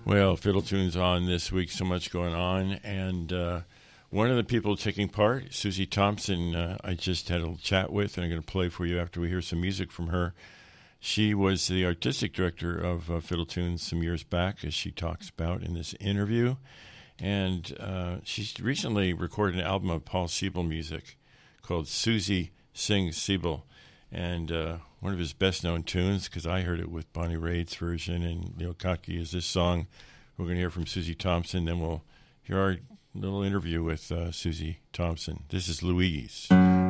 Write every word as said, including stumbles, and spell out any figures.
Well, Fiddle Tunes on this week, so much going on, and uh, one of the people taking part, Susie Thompson, uh, I just had a little chat with, and I'm going to play for you after we hear some music from her. She was the artistic director of uh, Fiddle Tunes some years back, as she talks about in this interview, and uh, she's recently recorded an album of Paul Siebel music called Susie Sings Siebel, and uh, one of his best-known tunes, because I heard it with Bonnie Raitt's version and Leo Kaki, is this song. We're going to hear from Susie Thompson, then we'll hear our little interview with uh, Susie Thompson. This is Louise.